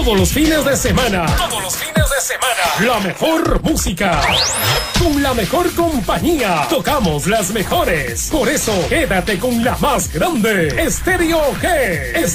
Todos los fines de semana. Todos los fines de semana. La mejor música. Con la mejor compañía. Tocamos las mejores. Por eso, quédate con la más grande. Estéreo G.